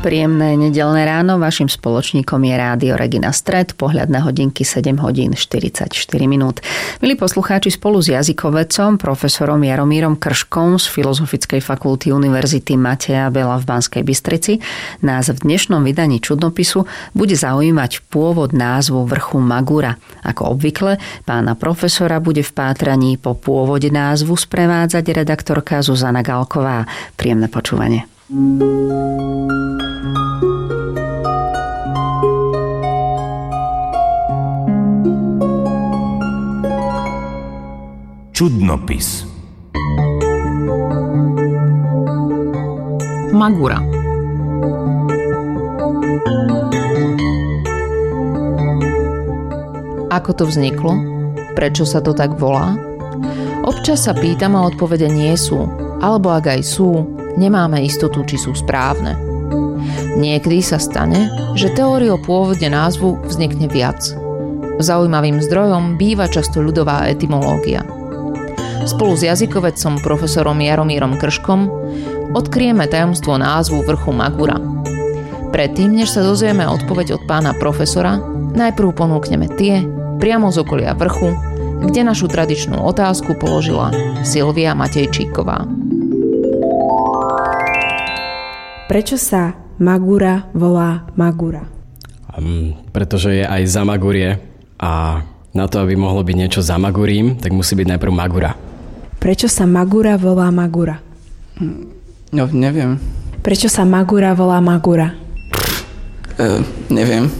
Príjemné nedeľné ráno, vašim spoločníkom je Rádio Regina Stred, pohľad na hodinky 7 hodín 44 minút. Milí poslucháči, spolu s jazykovedcom, profesorom Jaromírom Krškom z Filozofickej fakulty Univerzity Mateja Bela v Banskej Bystrici nás v dnešnom vydaní čudnopisu bude zaujímať pôvod názvu vrchu Magura. Ako obvykle, pána profesora bude v pátraní po pôvode názvu sprevádzať redaktorka Zuzana Galková. Príjemné počúvanie. Čudnopis. Magura. Ako to vzniklo? Prečo sa to tak volá? Občas sa pýtam a odpovede nie sú, alebo ak aj sú, nemáme istotu, či sú správne. Niekedy sa stane, že teória o pôvode názvu vznikne viac. Zaujímavým zdrojom býva často ľudová etymológia. Spolu s jazykovedcom profesorom Jaromírom Krškom odkryjeme tajomstvo názvu vrchu Magura. Predtým, než sa dozvieme odpoveď od pána profesora, najprv ponúkneme tie priamo z okolia vrchu, kde našu tradičnú otázku položila Silvia Matejčíková. Prečo sa Magura volá Magura? Pretože je aj za Magurie a na to, aby mohlo byť niečo za Magurím, tak musí byť najprv Magura. Prečo sa Magura volá Magura? No, neviem. Prečo sa Magura volá Magura? Neviem.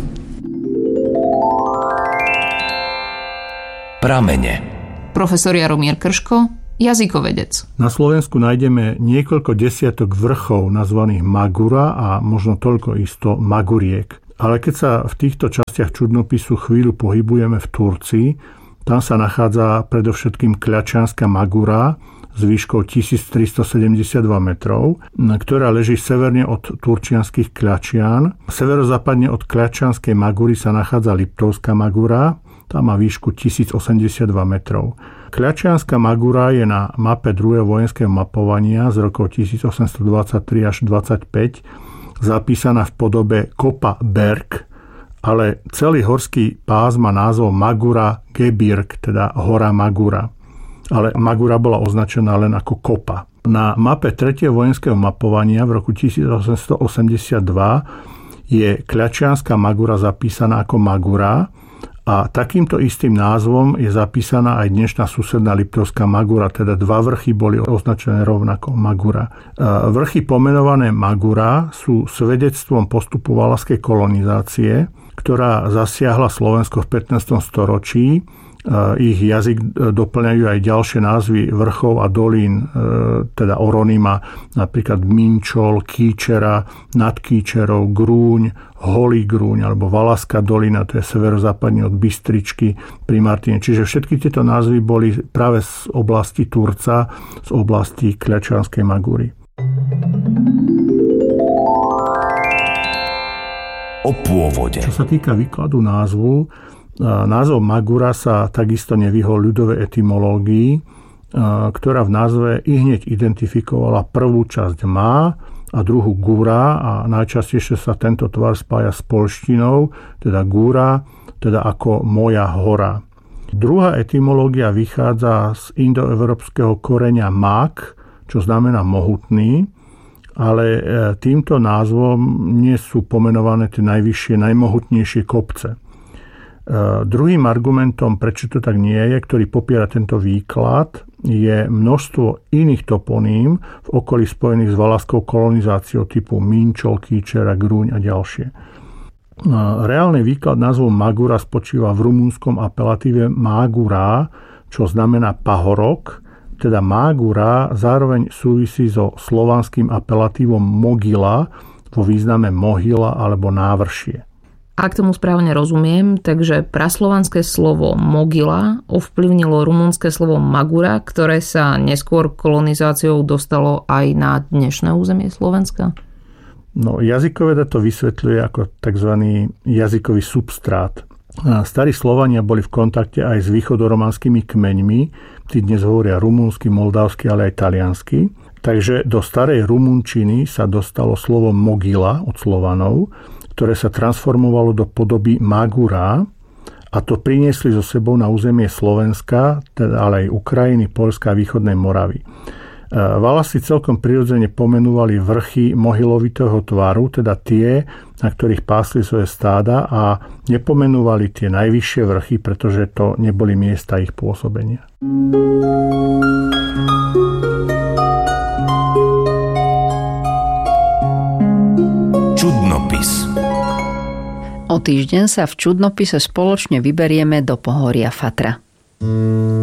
Pramene. Profesor Jaromír Krško, jazykovedec. Na Slovensku nájdeme niekoľko desiatok vrchov nazvaných Magura a možno toľko isto Maguriek. Ale keď sa v týchto častiach čudnopisu chvíľu pohybujeme v Turcii, tam sa nachádza predovšetkým Kľačianska Magura s výškou 1372 metrov, ktorá leží severne od turčianskych Kľačian. Severozápadne od Kľačianskej Magury sa nachádza Liptovská Magura, tá má výšku 1082 metrov. Kľačianska Magura je na mape druhého vojenského mapovania z rokov 1823 až 25 zapísaná v podobe kopa Berg, ale celý horský pás má názov Magura Gebirg, teda hora Magura. Ale Magura bola označená len ako kopa. Na mape 3. vojenského mapovania v roku 1882 je Kľačianska Magura zapísaná ako Magura a takýmto istým názvom je zapísaná aj dnešná susedná Liptovská Magura, teda dva vrchy boli označené rovnako Magura. Vrchy pomenované Magura sú svedectvom postupu valašskej kolonizácie, ktorá zasiahla Slovensko v 15. storočí. Ich jazyk doplňajú aj ďalšie názvy vrchov a dolín, teda Oronima, napríklad Minčol, Kýčera, Nad Kýčerou, Grúň, Holý Grúň alebo Valašská dolina, to je severozápadne od Bystričky pri Martine. Čiže všetky tieto názvy boli práve z oblasti Turca, z oblasti Kľačianskej Magury. O pôvode. Čo sa týka výkladu názvu, názov Magura sa takisto nevyhol ľudovej etymológii, ktorá v názve ihneď identifikovala prvú časť má a druhú gura a najčastejšie sa tento tvar spája s poľštinou, teda gura, teda ako moja hora. Druhá etymológia vychádza z indoeurópskeho koreňa mag, čo znamená mohutný, ale týmto názvom nie sú pomenované tie najvyššie, najmohutnejšie kopce. Druhým argumentom, prečo to tak nie je, ktorý popiera tento výklad, je množstvo iných toponím v okolí spojených s valašskou kolonizáciou typu Minčol, Kýčera, Grúň a ďalšie. Reálny výklad názvu Magura spočíva v rumúnskom apelatíve Mágura, čo znamená pahorok. Teda Mágura zároveň súvisí so slovanským apelatívom Mogila vo význame mohyla alebo návršie. Ak tomu správne rozumiem, takže praslovanské slovo mogila ovplyvnilo rumunské slovo Magura, ktoré sa neskôr kolonizáciou dostalo aj na dnešné územie Slovenska? No, jazykové to vysvetľuje ako tzv. Jazykový substrát. Starí Slovania boli v kontakte aj s východoromanskými kmeňmi, tí dnes hovoria rumúnsky, moldavsky, ale aj taliansky. Takže do starej rumunčiny sa dostalo slovo mogila od Slovanov, ktoré sa transformovalo do podoby magura, a to priniesli so sebou na územie Slovenska, teda ale aj Ukrajiny, Poľska a východnej Moravy. Valasi celkom prirodzene pomenúvali vrchy mohylovitého tvaru, teda tie, na ktorých pásli svoje stáda, a nepomenúvali tie najvyššie vrchy, pretože to neboli miesta ich pôsobenia. Čudnopis. O týždeň sa v čudnopise spoločne vyberieme do pohoria Fatra.